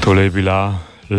Tole je bila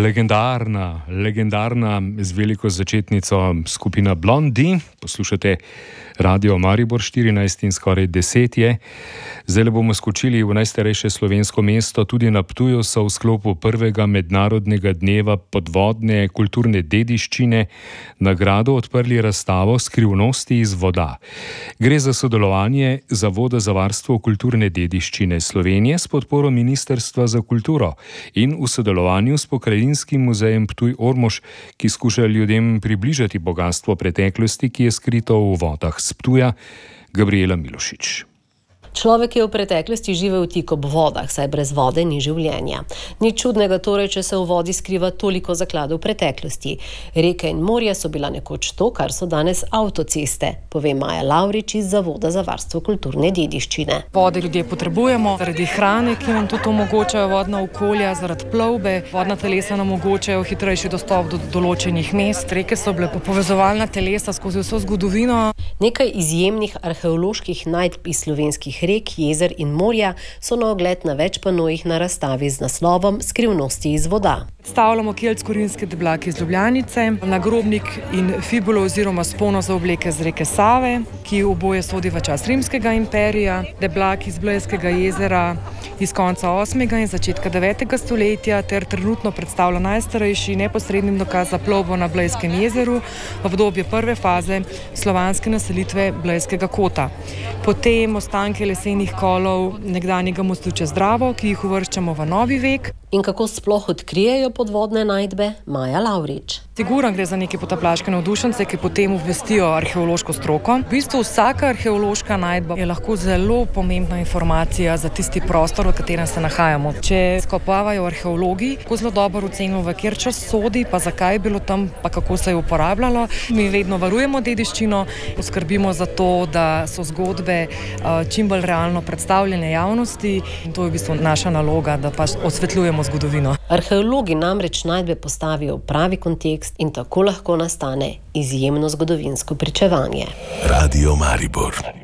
legendarna z veliko začetnico skupina Blondie. Poslušate Radio Maribor 14 in skoraj 10 je. Zdaj bomo skočili v najstarejše slovensko mesto. Tudi na Ptuju so v sklopu prvega mednarodnega dneva podvodne kulturne dediščine na gradu odprli razstavo Skrivnosti iz voda. Gre za sodelovanje Zavoda za varstvo kulturne dediščine Slovenije s podporo Ministrstva za kulturo in v sodelovanju s Pokrajinskim muzejem Ptuj-Ormož, ki skuša ljudem približati bogastvo preteklosti, ki je skrito v vodah s Ptuja. Gabriela Milošič. Človek je v preteklosti živel tik ob vodah, saj brez vode ni življenja. Ni čudnega torej, če se v vodi skriva toliko zakladov preteklosti. Reke in morja so bila nekoč to, kar so danes avtoceste, pove Maja Lavrič iz Zavoda za varstvo kulturne dediščine. Vode ljudje potrebujemo zaradi hrane, ki nam tudi omogočajo vodna okolja, zaradi plovbe. Vodna telesa nam omogočajo hitrejši dostop do določenih mest. Reke so bile povezovalna telesa skozi vso zgodovino. Nekaj izjemnih arheoloških najdb iz slovenskih rek, jezer in morja so na ogled na več panojih na razstavi z naslovom Skrivnosti iz voda. Predstavljamo keltsko-rimske deblake iz Ljubljanice, nagrobnik in fibulo oziroma spono za obleke z reke Save, ki oboje sodi v čas rimskega imperija, deblak iz Blejskega jezera iz konca 8. in začetka 9. stoletja ter trenutno predstavlja najstarejši neposredni dokaz za plovbo na Blejskem jezeru v obdobju prve faze slovanske naselitve Blejskega kota. Potem ostanke lesenih kolov nekdanjega mostu čez Dravo, ki jih uvrščamo v novi vek. In kako sploh odkrijejo podvodne najdbe? Maja Lavrič. Sigurno gre za neke potapljaške navdušence, ki potem obvestijo arheološko stroko. V bistvu vsaka arheološka najdba je lahko zelo pomembna informacija za tisti prostor, v katerem se nahajamo. Če skopavajo arheologi, lahko zelo dobro ocenimo, v kjer čas sodi, pa zakaj je bilo tam, pa kako se je uporabljalo. Mi vedno varujemo dediščino, poskrbimo za to, da so zgodbe čim bolj realno predstavljene javnosti in to je v bistvu naša naloga, da pač osvetljujemo zgodovino. Arheologi namreč najdbe postavijo v pravi kontekst in tako lahko nastane izjemno zgodovinsko pričevanje. Radio Maribor.